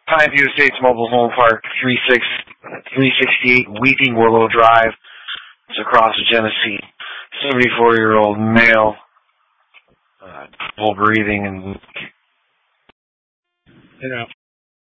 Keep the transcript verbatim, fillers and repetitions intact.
Pineview Estates Mobile Home Park, three sixty-eight Weeping Willow Drive. It's across the Genesee. seventy-four-year-old male, uh, double breathing and you know,